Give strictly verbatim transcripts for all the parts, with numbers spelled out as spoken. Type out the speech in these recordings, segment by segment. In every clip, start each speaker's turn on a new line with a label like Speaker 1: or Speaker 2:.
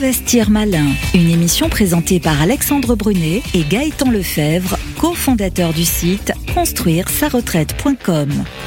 Speaker 1: Investir malin, une émission présentée par Alexandre Brunet et Gaëtan Lefebvre, cofondateur du site construire sa retraite point com.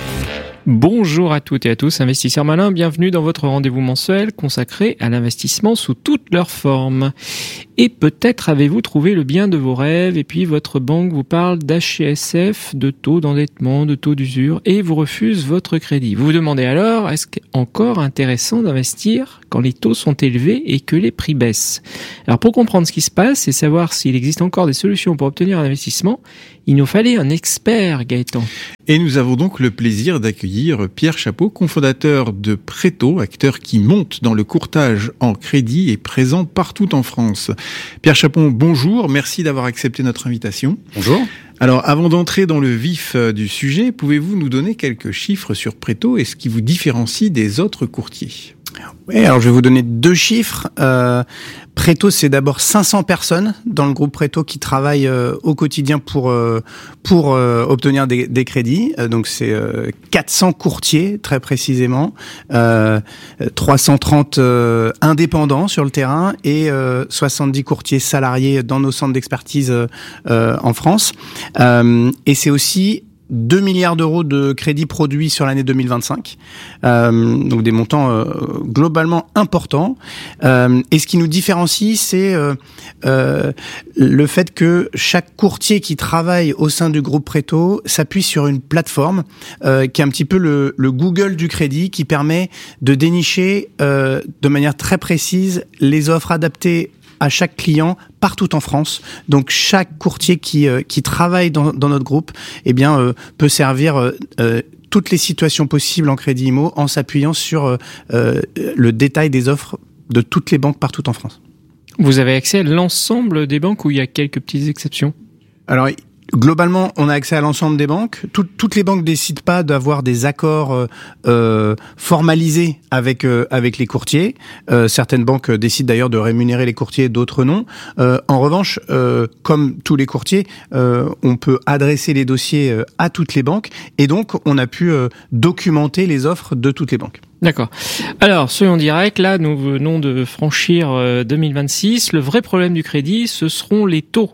Speaker 2: Bonjour à toutes et à tous, investisseurs malins, bienvenue dans votre rendez-vous mensuel consacré à l'investissement sous toutes leurs formes. Et peut-être avez-vous trouvé le bien de vos rêves et puis votre banque vous parle d'H C S F, de taux d'endettement, de taux d'usure et vous refuse votre crédit. Vous vous demandez alors, est-ce encore intéressant d'investir quand les taux sont élevés et que les prix baissent? Alors pour comprendre ce qui se passe et savoir s'il existe encore des solutions pour obtenir un investissement, il nous fallait un expert, Gaëtan.
Speaker 3: Et nous avons donc le plaisir d'accueillir Pierre Chapeau, cofondateur de Préto, acteur qui monte dans le courtage en crédit et présent partout en France. Pierre Chapeau, bonjour, merci d'avoir accepté notre invitation.
Speaker 4: Bonjour.
Speaker 3: Alors, avant d'entrer dans le vif du sujet, pouvez-vous nous donner quelques chiffres sur Préto et ce qui vous différencie des autres courtiers ?
Speaker 4: Oui, alors je vais vous donner deux chiffres. Euh, Préto, c'est d'abord cinq cents personnes dans le groupe Préto qui travaillent euh, au quotidien pour euh, pour euh, obtenir des, des crédits. Euh, donc c'est euh, quatre cents courtiers très précisément, euh, trois cent trente euh, indépendants sur le terrain et euh, soixante-dix courtiers salariés dans nos centres d'expertise euh, en France. Euh, et c'est aussi deux milliards d'euros de crédits produits sur l'année deux mille vingt-cinq, euh, donc des montants euh, globalement importants. Euh, et ce qui nous différencie, c'est euh, euh, le fait que chaque courtier qui travaille au sein du groupe Préto s'appuie sur une plateforme euh, qui est un petit peu le, le Google du crédit, qui permet de dénicher euh, de manière très précise les offres adaptées à chaque client partout en France. Donc chaque courtier qui euh, qui travaille dans, dans notre groupe, eh bien euh, peut servir euh, euh, toutes les situations possibles en crédit immo en s'appuyant sur euh, euh, le détail des offres de toutes les banques partout en France.
Speaker 2: Vous avez accès à l'ensemble des banques ou il y a quelques petites exceptions ?
Speaker 4: Alors globalement, on a accès à l'ensemble des banques. Tout, toutes les banques décident pas d'avoir des accords euh, euh, formalisés avec euh, avec les courtiers. Euh, certaines banques décident d'ailleurs de rémunérer les courtiers, d'autres non. Euh, en revanche, euh, comme tous les courtiers, euh, on peut adresser les dossiers euh, à toutes les banques et donc on a pu euh, documenter les offres de toutes les banques.
Speaker 2: D'accord. Alors, soyons directs, là, nous venons de franchir euh, deux mille vingt-six. Le vrai problème du crédit, ce seront les taux.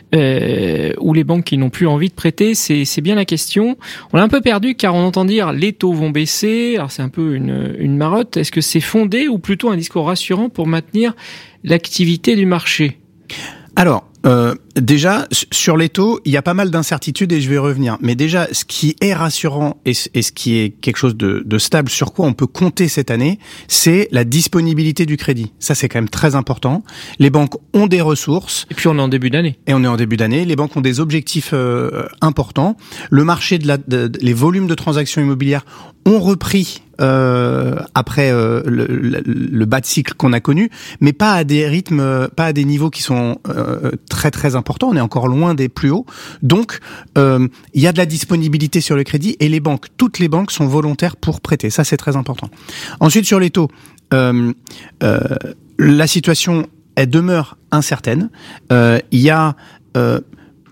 Speaker 2: Euh, ou les banques qui n'ont plus envie de prêter, c'est, c'est bien la question. On est un peu perdu car on entend dire les taux vont baisser. Alors, c'est un peu une, une marotte. Est-ce que c'est fondé ou plutôt un discours rassurant pour maintenir l'activité du marché ?
Speaker 4: Alors, euh, déjà, sur les taux, il y a pas mal d'incertitudes et je vais y revenir. Mais déjà, ce qui est rassurant et, et ce qui est quelque chose de, de stable, sur quoi on peut compter cette année, c'est la disponibilité du crédit. Ça, c'est quand même très important. Les banques ont des ressources.
Speaker 2: Et puis, on est en début d'année.
Speaker 4: Et on est en début d'année. Les banques ont des objectifs euh, importants. Le marché de la, de, de, les volumes de transactions immobilières ont repris euh, après euh, le, le, le bas de cycle qu'on a connu, mais pas à des rythmes, pas à des niveaux qui sont euh, très très importants. On est encore loin des plus hauts. Donc, euh, il y a de la disponibilité sur le crédit et les banques, toutes les banques sont volontaires pour prêter. Ça, c'est très important. Ensuite, sur les taux, euh, euh, la situation, elle demeure incertaine. Euh, il y a, euh,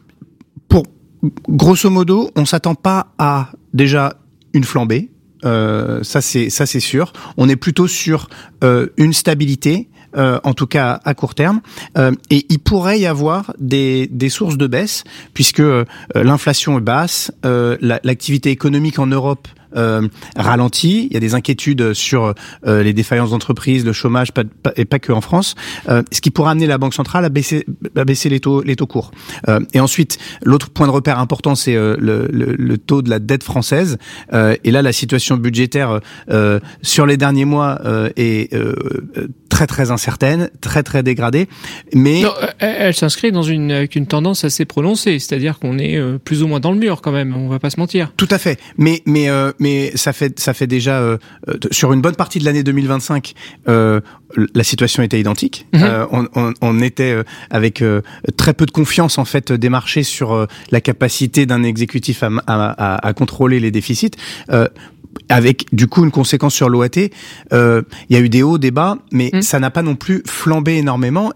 Speaker 4: pour grosso modo, on s'attend pas à déjà une flambée. Euh, ça c'est ça c'est sûr. On est plutôt sur euh, une stabilité, euh, en tout cas à court terme. Euh, et il pourrait y avoir des des sources de baisse puisque euh, l'inflation est basse, euh, la, l'activité économique en Europe Euh, ralenti, il y a des inquiétudes sur euh, les défaillances d'entreprises, le chômage, pas, pas, et pas que en France, euh, ce qui pourrait amener la Banque centrale à baisser, à baisser les taux, les taux courts. Euh, et ensuite, l'autre point de repère important, c'est euh, le, le, le taux de la dette française. Euh, et là, la situation budgétaire euh, sur les derniers mois euh, est euh, très très incertaine, très très dégradée. Mais
Speaker 2: non, elle, elle s'inscrit dans une avec une tendance assez prononcée, c'est-à-dire qu'on est euh, plus ou moins dans le mur quand même. On va pas se mentir.
Speaker 4: Tout à fait. Mais mais euh, mais ça fait ça fait déjà euh, sur une bonne partie de l'année deux mille vingt-cinq, euh, la situation était identique. Mmh. Euh, on, on, on était euh, avec euh, très peu de confiance en fait des marchés sur euh, la capacité d'un exécutif à, à, à contrôler les déficits. Euh, avec du coup une conséquence sur l'O A T. Euh, il y a eu des hauts, des bas, mais mmh. ça n'a pas non plus flambé énormément. Et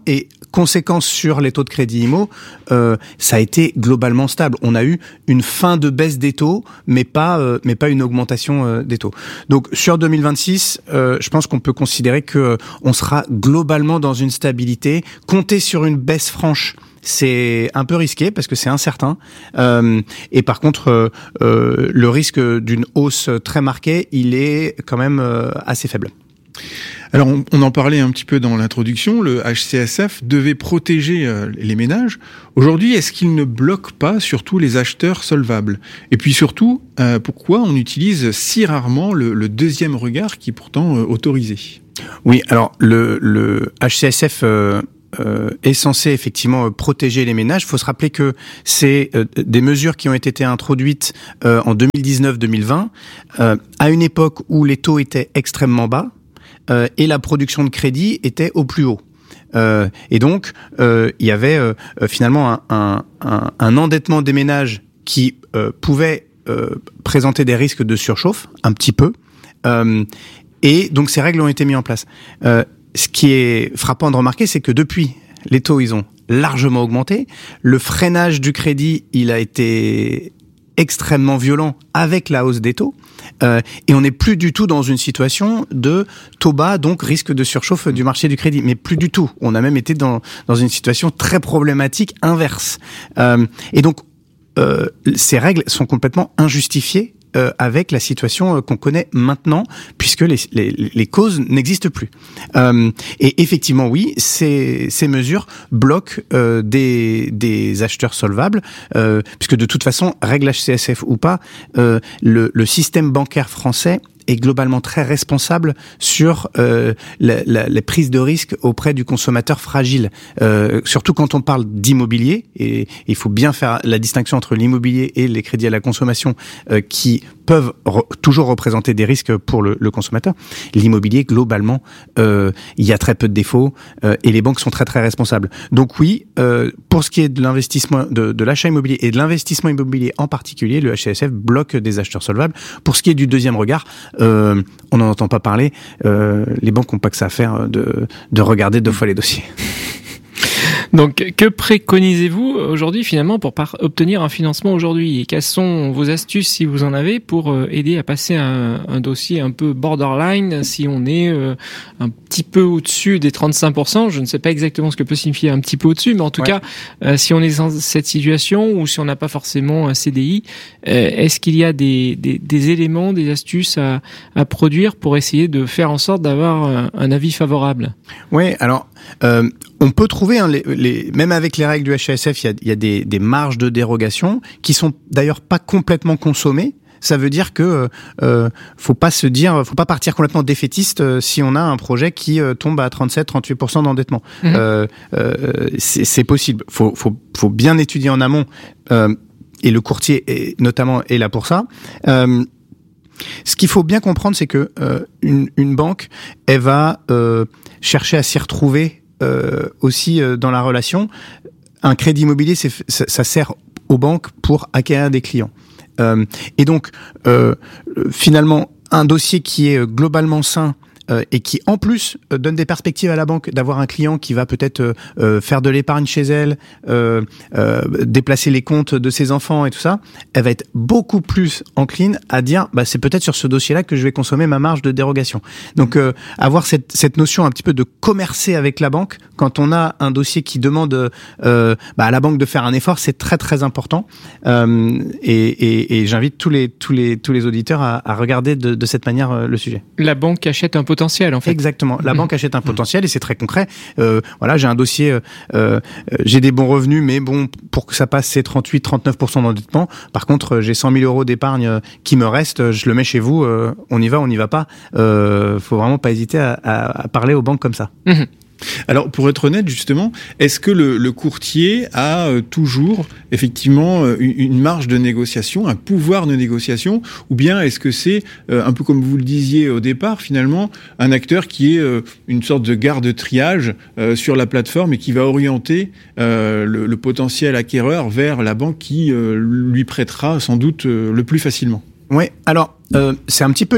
Speaker 4: conséquence sur les taux de crédit immo, euh, ça a été globalement stable. On a eu une fin de baisse des taux, mais pas, euh, mais pas une augmentation euh, des taux. Donc sur deux mille vingt-six, euh, je pense qu'on peut considérer que euh, on sera globalement dans une stabilité. Compter sur une baisse franche, c'est un peu risqué parce que c'est incertain. Euh, et par contre, euh, euh, le risque d'une hausse très marquée, il est quand même euh, assez faible.
Speaker 3: Alors, on, on en parlait un petit peu dans l'introduction, le H C S F devait protéger euh, les ménages. Aujourd'hui, est-ce qu'il ne bloque pas surtout les acheteurs solvables ? Et puis surtout, euh, pourquoi on utilise si rarement le, le deuxième regard qui est pourtant euh, autorisé ?
Speaker 4: Oui, alors le, le H C S F... Euh Euh, est censé effectivement euh, protéger les ménages. Il faut se rappeler que c'est euh, des mesures qui ont été introduites euh, en deux mille dix-neuf deux mille vingt euh, à une époque où les taux étaient extrêmement bas euh, et la production de crédit était au plus haut. Euh, et donc, euh, il y avait euh, finalement un, un, un, un endettement des ménages qui euh, pouvait euh, présenter des risques de surchauffe, un petit peu. Euh, et donc, ces règles ont été mises en place. Euh, Ce qui est frappant de remarquer, c'est que depuis, les taux, ils ont largement augmenté. Le freinage du crédit, il a été extrêmement violent avec la hausse des taux. Euh, et on n'est plus du tout dans une situation de taux bas, donc risque de surchauffe du marché du crédit. Mais plus du tout. On a même été dans, dans une situation très problématique inverse. Euh, et donc, euh, ces règles sont complètement injustifiées Euh, avec la situation euh, qu'on connaît maintenant, puisque les, les, les causes n'existent plus. Euh, et effectivement, oui, ces, ces mesures bloquent euh, des, des acheteurs solvables, euh, puisque de toute façon, règle H C S F ou pas, euh, le, le système bancaire français est globalement très responsable sur euh, la, la, les prises de risque auprès du consommateur fragile. Euh, surtout quand on parle d'immobilier, et il faut bien faire la distinction entre l'immobilier et les crédits à la consommation euh, qui peuvent re- toujours représenter des risques pour le, le consommateur. L'immobilier, globalement, euh, il y a très peu de défauts euh, et les banques sont très très responsables. Donc oui, euh, pour ce qui est de l'investissement, de, de l'achat immobilier et de l'investissement immobilier en particulier, le H C S F bloque des acheteurs solvables. Pour ce qui est du deuxième regard, Euh, on n'en entend pas parler. Euh, les banques n'ont pas que ça à faire de, de regarder deux fois les dossiers.
Speaker 2: Donc, que préconisez-vous aujourd'hui finalement pour par- obtenir un financement aujourd'hui ? Et quelles sont vos astuces, si vous en avez, pour euh, aider à passer un, un dossier un peu borderline si on est euh, un petit peu au-dessus des trente-cinq pour cent ? Je ne sais pas exactement ce que peut signifier un petit peu au-dessus, mais en tout ouais. cas, euh, si on est dans cette situation ou si on n'a pas forcément un C D I, euh, est-ce qu'il y a des, des, des éléments, des astuces à, à produire pour essayer de faire en sorte d'avoir un, un avis favorable ?
Speaker 4: Oui, alors... Euh, on peut trouver, hein, les, les, même avec les règles du H C S F, il y a, il y a des, des marges de dérogation qui sont d'ailleurs pas complètement consommées. Ça veut dire que euh, faut pas se dire, faut pas partir complètement défaitiste euh, si on a un projet qui euh, tombe à trente-sept à trente-huit pour cent d'endettement. Mmh. Euh, euh, c'est, c'est possible. Faut, faut, faut bien étudier en amont. Euh, et le courtier, est, notamment, est là pour ça. Euh, Ce qu'il faut bien comprendre, c'est que euh, une, une banque, elle va euh, chercher à s'y retrouver euh, aussi euh, dans la relation. Un crédit immobilier, c'est, ça, ça sert aux banques pour acquérir des clients. Euh, et donc, euh, finalement, un dossier qui est globalement sain, euh, et qui en plus euh, donne des perspectives à la banque d'avoir un client qui va peut-être euh, faire de l'épargne chez elle, euh, euh, déplacer les comptes de ses enfants et tout ça, elle va être beaucoup plus encline à dire bah c'est peut-être sur ce dossier-là que je vais consommer ma marge de dérogation. Donc euh, avoir cette cette notion un petit peu de commercer avec la banque quand on a un dossier qui demande euh, bah, à la banque de faire un effort, c'est très très important. Euh, et, et, et j'invite tous les tous les tous les auditeurs à, à regarder de, de cette manière euh, le sujet.
Speaker 2: La banque achète un potentiel en fait.
Speaker 4: Exactement. La
Speaker 2: mmh.
Speaker 4: banque achète un potentiel et c'est très concret. Euh, voilà, j'ai un dossier, euh, euh, j'ai des bons revenus, mais bon, pour que ça passe, c'est trente-huit à trente-neuf pour cent d'endettement. Par contre, j'ai cent mille euros d'épargne qui me reste, je le mets chez vous. Euh, on y va, on n'y va pas. Euh, faut vraiment pas hésiter à, à, à parler aux banques comme ça.
Speaker 2: Mmh.
Speaker 3: Alors, pour être honnête, justement, est-ce que le, le courtier a euh, toujours, effectivement, euh, une, une marge de négociation, un pouvoir de négociation, ou bien est-ce que c'est, euh, un peu comme vous le disiez au départ, finalement, un acteur qui est euh, une sorte de garde-triage euh, sur la plateforme et qui va orienter euh, le, le potentiel acquéreur vers la banque qui euh, lui prêtera sans doute euh, le plus facilement ?
Speaker 4: Oui, alors, euh, c'est un petit peu les deux.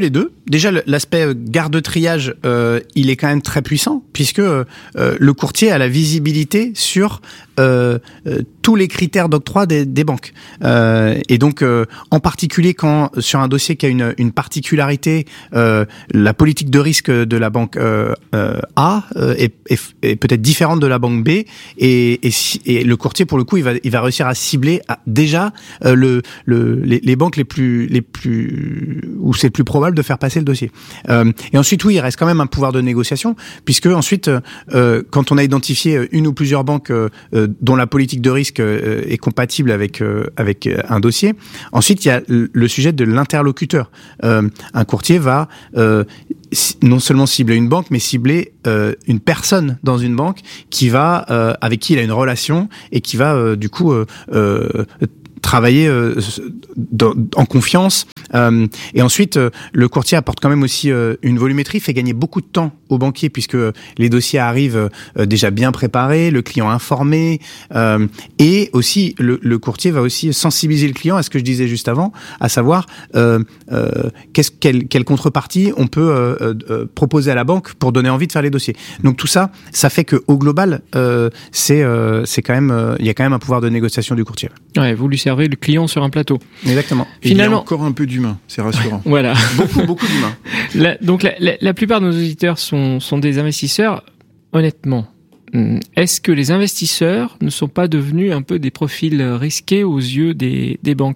Speaker 4: déjà l'aspect garde-triage, euh, il est quand même très puissant puisque euh, le courtier a la visibilité sur euh, euh, tous les critères d'octroi des, des banques. Euh, et donc, euh, en particulier quand sur un dossier qui a une, une particularité, euh, la politique de risque de la banque euh, euh, A euh, est, est, est peut-être différente de la banque B, et, et, et le courtier pour le coup, il va, il va réussir à cibler à, déjà euh, le, le, les, les banques les plus, les plus où c'est le plus probable de faire passer le dossier. Euh, et ensuite, oui, il reste quand même un pouvoir de négociation puisque ensuite, euh, quand on a identifié une ou plusieurs banques euh, dont la politique de risque euh, est compatible avec euh, avec un dossier. Ensuite, il y a le sujet de l'interlocuteur. Euh, un courtier va euh, non seulement cibler une banque, mais cibler euh, une personne dans une banque qui va euh, avec qui il a une relation et qui va euh, du coup euh, euh, travailler euh, dans, en confiance. Euh, et ensuite, euh, le courtier apporte quand même aussi euh, une volumétrie, fait gagner beaucoup de temps aux banquiers puisque les dossiers arrivent euh, déjà bien préparés, le client informé, euh, et aussi le, le courtier va aussi sensibiliser le client à ce que je disais juste avant, à savoir euh, euh, qu'est-ce, quelle, quelle contrepartie on peut euh, euh, proposer à la banque pour donner envie de faire les dossiers. Donc tout ça, ça fait que au global, euh, c'est euh, c'est quand même, euh, il y a quand même un pouvoir de négociation du courtier.
Speaker 2: Ouais, vous lui servez le client sur un plateau.
Speaker 4: Exactement.
Speaker 3: Et finalement, il y a encore un peu d'humain, c'est rassurant.
Speaker 2: Voilà.
Speaker 4: Beaucoup, beaucoup d'humain.
Speaker 2: La, donc la, la, la plupart de nos auditeurs sont, sont des investisseurs. Honnêtement, est-ce que les investisseurs ne sont pas devenus un peu des profils risqués aux yeux des, des banques ?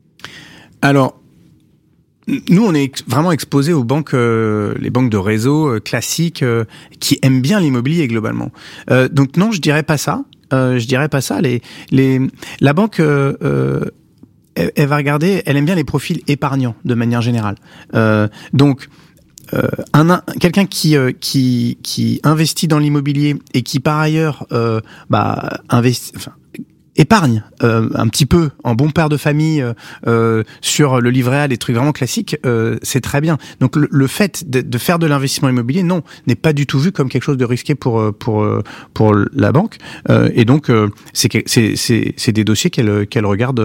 Speaker 4: Alors, nous, on est vraiment exposés aux banques, euh, les banques de réseau euh, classiques euh, qui aiment bien l'immobilier globalement. Euh, donc non, je dirais pas ça. Euh, je dirais pas ça. Les, les, la banque, euh, euh, elle, elle va regarder, elle aime bien les profils épargnants de manière générale. Euh, donc, euh, un, un, quelqu'un qui, euh, qui, qui investit dans l'immobilier et qui par ailleurs, euh, bah, investit, enfin, épargne euh, un petit peu en bon père de famille euh, sur le livret A, des trucs vraiment classiques, euh, c'est très bien. Donc le, le fait de, de faire de l'investissement immobilier, non, n'est pas du tout vu comme quelque chose de risqué pour pour pour la banque. Euh, et donc euh, c'est c'est c'est c'est des dossiers qu'elle qu'elle regarde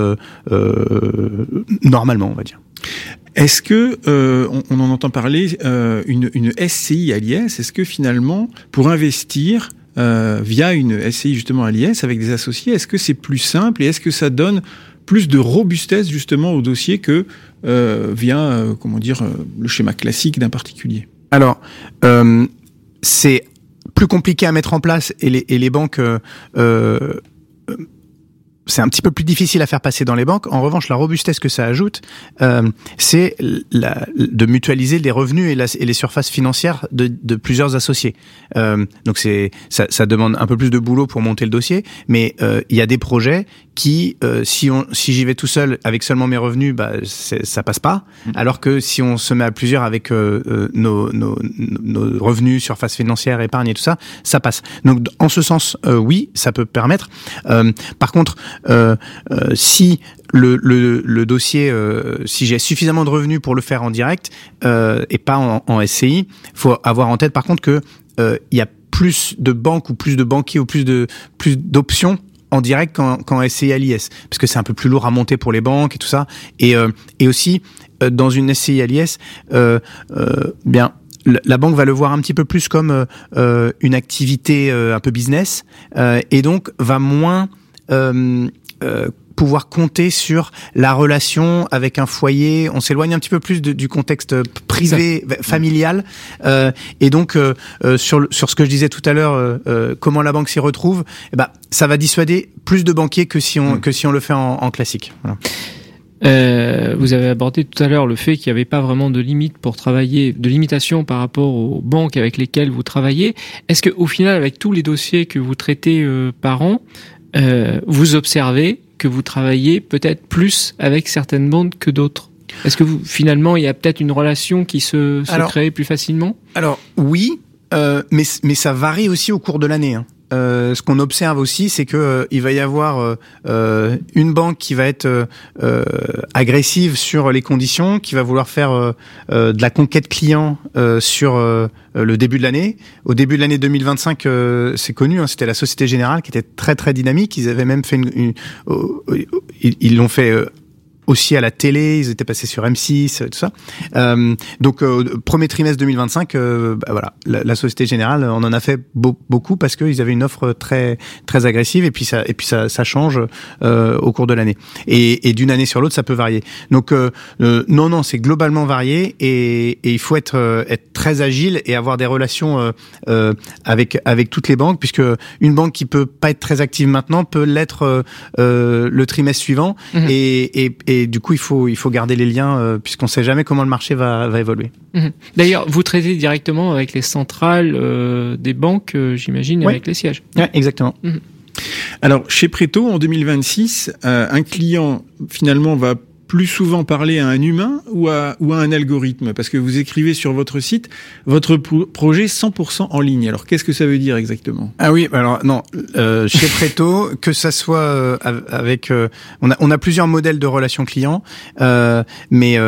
Speaker 4: euh, normalement, on va dire.
Speaker 3: Est-ce que euh, on, on en entend parler euh, une une S C I à l'I S? Est-ce que finalement pour investir Euh, via une S C I justement à l'I S avec des associés, est-ce que c'est plus simple et est-ce que ça donne plus de robustesse justement au dossier que euh, via euh, comment dire euh, le schéma classique d'un particulier?
Speaker 4: Alors euh, c'est plus compliqué à mettre en place et les, et les banques euh, euh, c'est un petit peu plus difficile à faire passer dans les banques. En revanche, la robustesse que ça ajoute, euh, c'est la, de mutualiser les revenus et, la, et les surfaces financières de, de plusieurs associés. Euh, donc c'est ça, ça demande un peu plus de boulot pour monter le dossier, mais euh, il y a des projets qui, euh, si on, si j'y vais tout seul avec seulement mes revenus, bah c'est, ça passe pas. Alors que si on se met à plusieurs avec euh, euh, nos, nos, nos revenus, surfaces financières, épargne et tout ça, ça passe. Donc en ce sens, euh, oui, ça peut permettre. Euh, par contre, Euh, euh, si le, le, le dossier, euh, si j'ai suffisamment de revenus pour le faire en direct euh, et pas en, en S C I, faut avoir en tête par contre que euh, il y a plus de banques ou plus de banquiers ou plus de plus d'options en direct qu'en, qu'en S C I à l'I S, parce que c'est un peu plus lourd à monter pour les banques et tout ça. Et euh, et aussi euh, dans une S C I à l'I S, euh, euh, bien. La banque va le voir un petit peu plus comme euh, une activité euh, un peu business euh, et donc va moins euh, euh, pouvoir compter sur la relation avec un foyer. On s'éloigne un petit peu plus de, du contexte privé, familial, euh, et donc euh, euh, sur sur ce que je disais tout à l'heure, euh, euh, comment la banque s'y retrouve. Eh ben, ça va dissuader plus de banquiers que si on mmh. que si on le fait en, en classique. Voilà.
Speaker 2: Euh, vous avez abordé tout à l'heure le fait qu'il n'y avait pas vraiment de limite pour travailler, de limitation par rapport aux banques avec lesquelles vous travaillez. Est-ce que, au final, avec tous les dossiers que vous traitez euh, par an, euh, vous observez que vous travaillez peut-être plus avec certaines banques que d'autres? Est-ce que vous, finalement, il y a peut-être une relation qui se, se alors, crée plus facilement?
Speaker 4: Alors oui, euh, mais mais ça varie aussi au cours de l'année. Hein. Euh, ce qu'on observe aussi, c'est que euh, il va y avoir euh, une banque qui va être euh, agressive sur les conditions, qui va vouloir faire euh, euh, de la conquête client euh, sur euh, le début de l'année. Au début de l'année deux mille vingt-cinq, euh, c'est connu, hein, c'était la Société Générale qui était très très dynamique. Ils avaient même fait une, une, une, une ils l'ont fait. Euh, aussi à la télé, ils étaient passés sur M six, tout ça. Euh, donc euh, premier trimestre deux mille vingt-cinq, euh, bah, voilà, la, la Société Générale, on en a fait beau, beaucoup parce qu'ils avaient une offre très très agressive et puis ça et puis ça, ça change euh, au cours de l'année. Et, et d'une année sur l'autre, ça peut varier. Donc euh, euh, non non, c'est globalement varié et, et il faut être euh, être très agile et avoir des relations euh, euh, avec avec toutes les banques, puisque une banque qui peut pas être très active maintenant peut l'être euh, euh, le trimestre suivant. Mmh. Et, et et du coup il faut il faut garder les liens euh, puisqu'on sait jamais comment le marché va va évoluer.
Speaker 2: Mmh. D'ailleurs, vous traitez directement avec les centrales euh, des banques, euh, j'imagine,
Speaker 4: ouais.
Speaker 2: avec les sièges.
Speaker 4: Ouais, exactement.
Speaker 2: Mmh.
Speaker 3: Alors, chez Préto, en deux mille vingt-six, euh, un client, finalement, va plus souvent parler à un humain ou à, ou à un algorithme? Parce que vous écrivez sur votre site, votre pro- projet cent pour cent en ligne. Alors, qu'est-ce que ça veut dire exactement?
Speaker 4: Ah oui, alors non, euh, chez Préto, que ça soit euh, avec... Euh, on, a, on a plusieurs modèles de relations clients, euh, mais... Euh,